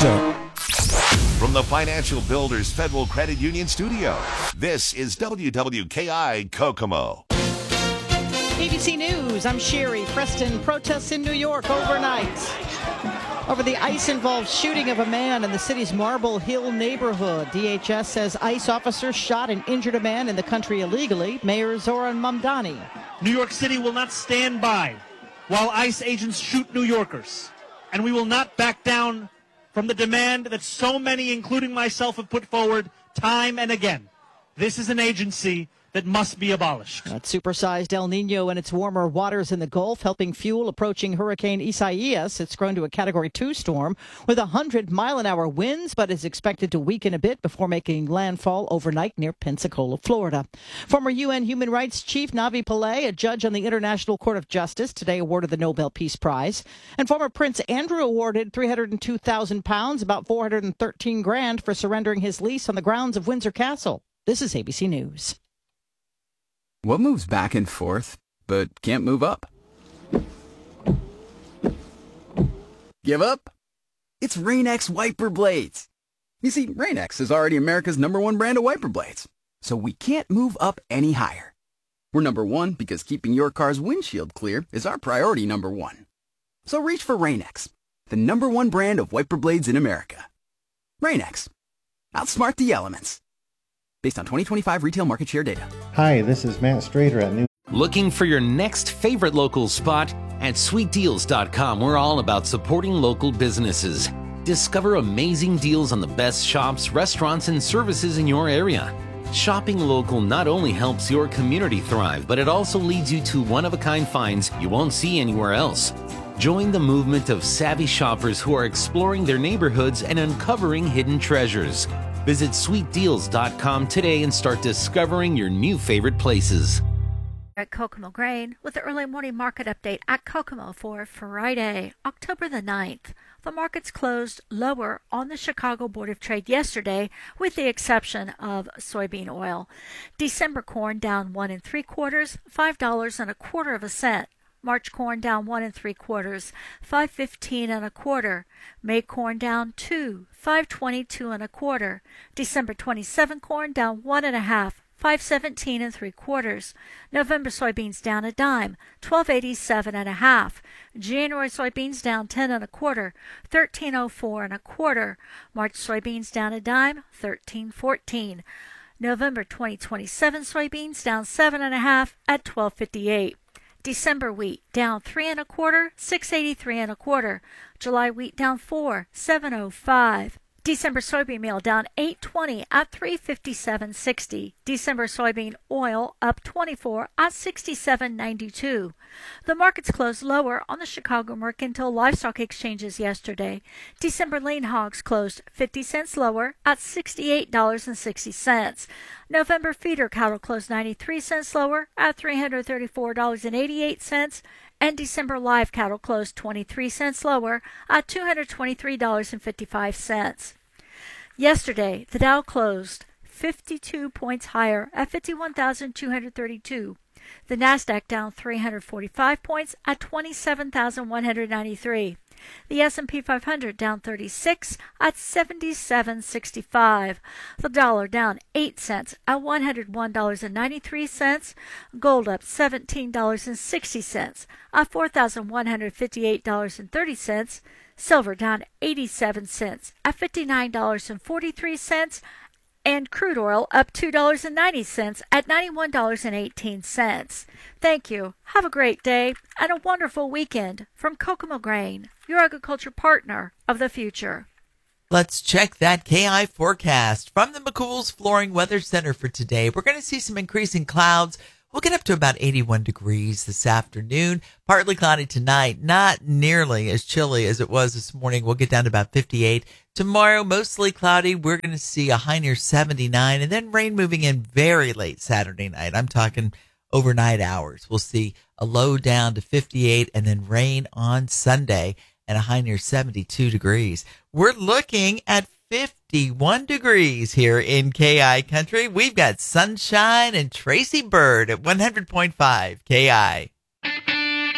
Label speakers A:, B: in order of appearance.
A: Toronto.
B: From the Financial Builders Federal Credit Union Studio, this is WWKI Kokomo.
C: ABC News, I'm Sherry. Preston, protests in New York overnight over the ICE-involved shooting of a man in the city's Marble Hill neighborhood. DHS says ICE officers shot and injured a man in the country illegally. Mayor Zoran Mamdani.
D: New York City will not stand by while ICE agents shoot New Yorkers. And we will not back down from the demand that so many, including myself, have put forward time and again. This is an agency that must be abolished.
C: That supersized El Nino and its warmer waters in the Gulf helping fuel approaching Hurricane Isaias. It's grown to a Category 2 storm with 100-mile-an-hour winds, but is expected to weaken a bit before making landfall overnight near Pensacola, Florida. Former UN Human Rights Chief Navi Pillay, a judge on the International Court of Justice, today awarded the Nobel Peace Prize. And former Prince Andrew awarded £302,000, about $413,000, for surrendering his lease on the grounds of Windsor Castle. This is ABC News.
E: What moves back and forth, but can't move up? Give up? It's Rain-X wiper blades. You see, Rain-X is already America's #1 brand of wiper blades, so we can't move up any higher. We're #1 because keeping your car's windshield clear is our priority #1. So reach for Rain-X, the #1 brand of wiper blades in America. Rain-X. Outsmart the elements. Based on 2025 retail market share data.
F: Hi, this is Matt Strader at New.
G: Looking for your next favorite local spot? At sweetdeals.com, we're all about supporting local businesses. Discover amazing deals on the best shops, restaurants, and services in your area. Shopping local not only helps your community thrive, but it also leads you to one-of-a-kind finds you won't see anywhere else. Join the movement of savvy shoppers who are exploring their neighborhoods and uncovering hidden treasures. Visit sweetdeals.com today and start discovering your new favorite places.
H: At Kokomo Grain with the early morning market update at Kokomo for Friday, October the 9th. The markets closed lower on the Chicago Board of Trade yesterday, with the exception of soybean oil. December corn down 1 3/4, $5.25. March corn down 1 3/4, $5.15 1/4. May corn down 2, $5.22 1/4. December 27 corn down 1 1/2, $5.17 3/4. November soybeans down a dime, $12.87 1/2. January soybeans down 10 1/4, $13.04 1/4. March soybeans down a dime, $13.14. November 2027 soybeans down 7 1/2 at $12.58. December wheat down 3 1/4, $6.83 1/4. July wheat down 4, $7.05. December soybean meal down $8.20 at $3.5760. December soybean oil up 24 at $67.92. The markets closed lower on the Chicago Mercantile Livestock Exchanges yesterday. December lean hogs closed 50 cents lower at $68.60. November feeder cattle closed 93 cents lower at $334.88. And December live cattle closed 23 cents lower at $223.55. Yesterday, the Dow closed 52 points higher at 51,232. The Nasdaq down 345 points at 27,193. The S&P 500 down 36 at 77.65. The dollar down 8 cents at $101.93. Gold up $17.60 at $4,158.30. Silver down 87 cents at $59.43. And crude oil up $2.90 at $91.18. Thank you. Have a great day and a wonderful weekend from Kokomo Grain, your agriculture partner of the future.
I: Let's check that KI forecast from the McCool's Flooring Weather Center for today. We're going to see some increasing clouds. We'll get up to about 81 degrees this afternoon. Partly cloudy tonight, not nearly as chilly as it was this morning. We'll get down to about 58. Tomorrow, mostly cloudy. We're going to see a high near 79, and then rain moving in very late Saturday night. I'm talking overnight hours. We'll see a low down to 58, and then rain on Sunday and a high near 72 degrees. We're looking at 51 degrees here in KI country. We've got sunshine and Tracy Bird at 100.5 KI.